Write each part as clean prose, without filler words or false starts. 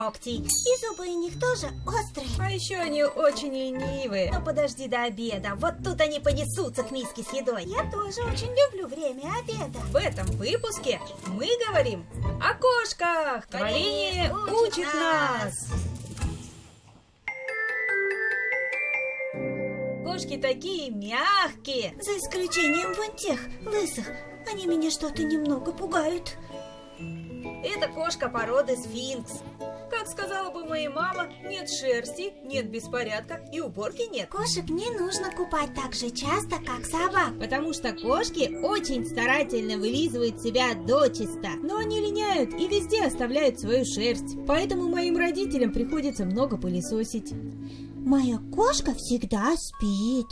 Ногти. И зубы у них тоже острые. А еще они очень ленивые. Но подожди до обеда. Вот тут они понесутся к миске с едой. Я тоже очень люблю время обеда. В этом выпуске мы говорим о кошках. Творение учит нас. Кошки такие мягкие. За исключением вон тех, лысых. Они меня что-то немного пугают. Это кошка породы сфинкс. Как сказала бы моя мама, нет шерсти, нет беспорядка и уборки нет. Кошек не нужно купать так же часто, как собак. Потому что кошки очень старательно вылизывают себя дочисто. Но они линяют и везде оставляют свою шерсть. Поэтому моим родителям приходится много пылесосить. Моя кошка всегда спит.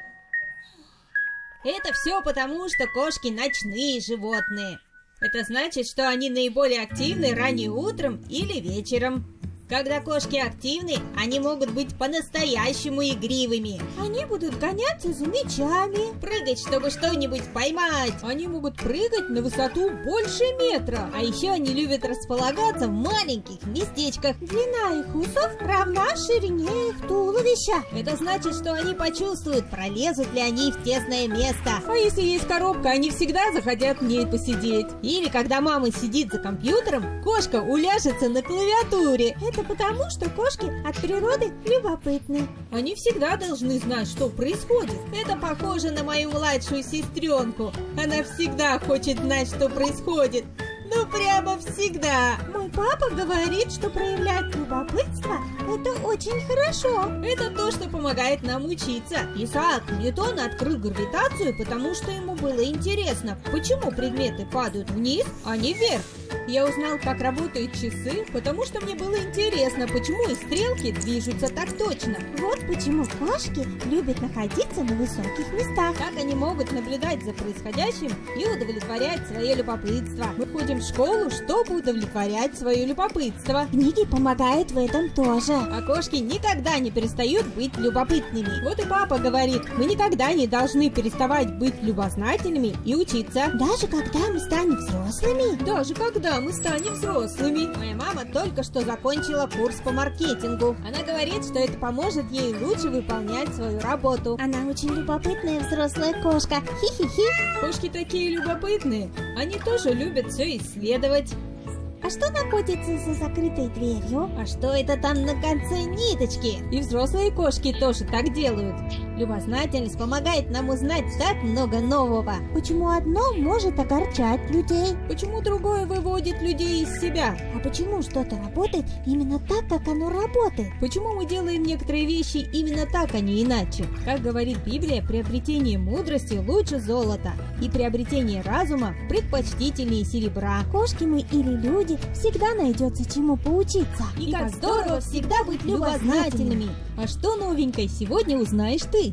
Это все потому, что кошки ночные животные. Это значит, что они наиболее активны ранним утром или вечером. Когда кошки активны, они могут быть по-настоящему игривыми. Они будут гоняться за мячами, прыгать, чтобы что-нибудь поймать. Они могут прыгать на высоту больше метра. А еще они любят располагаться в маленьких местечках. Длина их усов равна ширине их туловища. Это значит, что они почувствуют, пролезут ли они в тесное место. А если есть коробка, они всегда захотят в ней посидеть. Или когда мама сидит за компьютером, кошка уляжется на клавиатуре. Это потому, что кошки от природы любопытны. Они всегда должны знать, что происходит. Это похоже на мою младшую сестренку. Она всегда хочет знать, что происходит. Ну, прямо всегда. Мой папа говорит, что проявлять любопытство – это очень хорошо. Это то, что помогает нам учиться. Исаак Ньютон открыл гравитацию, потому что ему было интересно, почему предметы падают вниз, а не вверх. Я узнал, как работают часы, потому что мне было интересно, почему их стрелки движутся так точно. Вот почему кошки любят находиться на высоких местах. Как они могут наблюдать за происходящим и удовлетворять свое любопытство. Мы ходим в школу, чтобы удовлетворять свое любопытство. Книги помогают в этом тоже. А кошки никогда не перестают быть любопытными. Вот и папа говорит, мы никогда не должны переставать быть любознательными и учиться. Даже когда мы станем взрослыми? Даже когда мы станем взрослыми. Моя мама только что закончила курс по маркетингу. Она говорит, что это поможет ей лучше выполнять свою работу. Она очень любопытная взрослая кошка. Хи-хи-хи. Кошки такие любопытные. Они тоже любят все исследовать. А что находится за закрытой дверью? А что это там на конце ниточки? И взрослые кошки тоже так делают. Любознательность помогает нам узнать так много нового. Почему одно может огорчать людей? Почему другое выводит людей из себя? А почему что-то работает именно так, как оно работает? Почему мы делаем некоторые вещи именно так, а не иначе? Как говорит Библия, приобретение мудрости лучше золота, и приобретение разума предпочтительнее серебра. Кошки мы или люди, всегда найдется чему поучиться. И как здорово всегда быть любознательными. А что новенькое сегодня узнаешь ты?